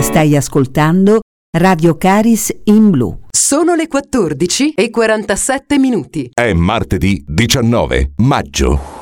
Stai ascoltando Radio Caris in Blu. Sono le 14:47 minuti. È martedì 19 maggio.